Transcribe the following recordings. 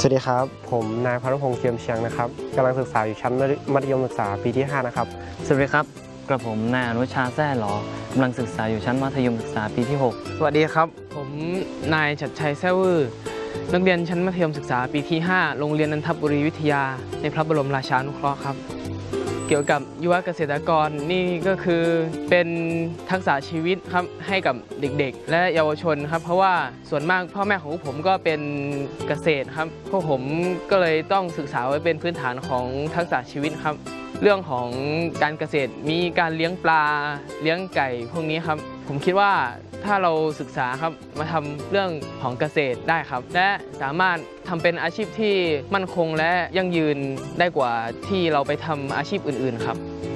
สวัสดีครับผมนายพานุพงษ์เทียมเชียงนะครับกำลังศึกษาอยู่ชั้นมัธยมศึกษาปีที่5นะครับสวัสดีครับกระผมนายอนุชาแซ่หลอกำลังศึกษาอยู่ชั้นมัธยมศึกษาปีที่6 สวัสดีครับผมนายชัดชัยแซ่วือนักเรียนชั้นมัธยมศึกษาปีที่5โรงเรียนนันทบุรีวิทยาในพระบรมราชานุเคราะห์ครับเกี่ยวกับยุวเกษตรกรนี่ก็คือเป็นทักษะชีวิตครับให้กับเด็กๆและเยาวชนครับเพราะว่าส่วนมากพ่อแม่ของผมก็เป็นเกษตรครับพวกผมก็เลยต้องศึกษาไว้เป็นพื้นฐานของทักษะชีวิตครับเรื่องของการเกษตรมีการเลี้ยงปลาเลี้ยงไก่พวกนี้ครับผมคิดว่าถ้าเราศึกษาครับมาทำเรื่องของเกษตรได้ครับและสามารถทำเป็นอาชีพที่มั่นคงและยั่งยืนได้กว่าที่เราไปทำอาชีพอื่นๆครับ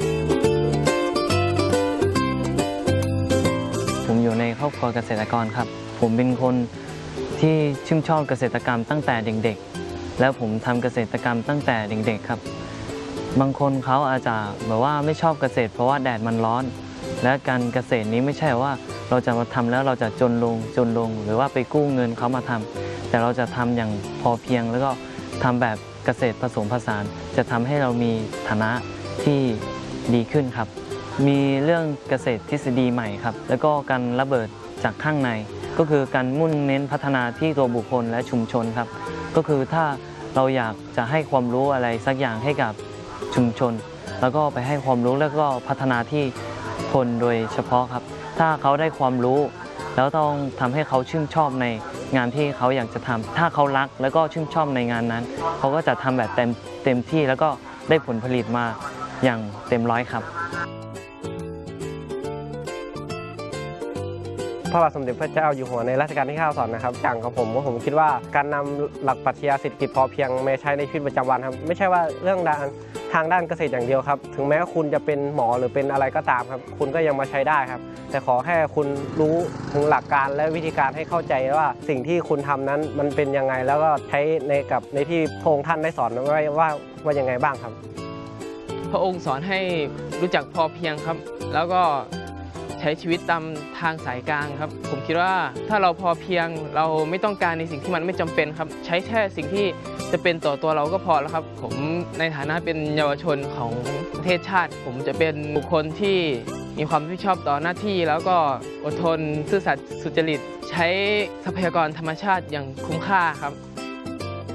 ผมอยู่ในครอบครัวเกษตรกรครับผมเป็นคนที่ชื่นชอบเกษตรกรรมตั้งแต่เด็กๆแล้วผมทำเกษตรกรรมตั้งแต่เด็กๆครับบางคนเขาอาจจะแบบว่าไม่ชอบเกษตรเพราะว่าแดดมันร้อนและการเกษตรนี้ไม่ใช่ว่าเราจะมาทำแล้วเราจะจนลงหรือว่าไปกู้เงินเขามาทำแต่เราจะทำอย่างพอเพียงแล้วก็ทำแบบเกษตรผสมผสานจะทำให้เรามีฐานะที่ดีขึ้นครับมีเรื่องเกษตรทฤษฎีใหม่ครับแล้วก็การระเบิดจากข้างในก็คือการมุ่งเน้นพัฒนาที่ตัวบุคคลและชุมชนครับก็คือถ้าเราอยากจะให้ความรู้อะไรสักอย่างให้กับชุมชนแล้วก็ไปให้ความรู้แล้วก็พัฒนาที่คนโดยเฉพาะครับถ้าเขาได้ความรู้แล้วต้องทำให้เขาชื่นชอบในงานที่เขาอยากจะทำถ้าเขารักแล้วก็ชื่นชอบในงานนั้นเขาก็จะทำแบบเต็มที่แล้วก็ได้ผลผลิตมาอย่างเต็มร้อยครับพระบาทสมเด็จพระเจ้าอยู่หัวในรัชกาลที่9สอนนะครับอย่างของผมผมคิดว่าการนำหลักปรัชญาเศรษฐกิจพอเพียงมาใช้ในชีวิตประจำวันครับไม่ใช่ว่าเรื่องทางด้านเกษตรอย่างเดียวครับถึงแม้คุณจะเป็นหมอหรือเป็นอะไรก็ตามครับคุณก็ยังมาใช้ได้ครับแต่ขอแค่คุณรู้ถึงหลักการและวิธีการให้เข้าใจว่าสิ่งที่คุณทำนั้นมันเป็นยังไงแล้วก็ใช้ในที่พระองค์ท่านได้สอนไว้ว่ายังไงบ้างครับพระองค์สอนให้รู้จักพอเพียงครับแล้วก็ใช้ชีวิตตามทางสายกลางครับผมคิดว่าถ้าเราพอเพียงเราไม่ต้องการในสิ่งที่มันไม่จำเป็นครับใช้แค่สิ่งที่จะเป็นต่อตัวเราก็พอแล้วครับผมในฐานะเป็นเยาวชนของประเทศชาติผมจะเป็นบุคคลที่มีความรับผิดชอบต่อหน้าที่แล้วก็อดทนซื่อสัตย์สุจริตใช้ทรัพยากรธรรมชาติอย่างคุ้มค่าครับ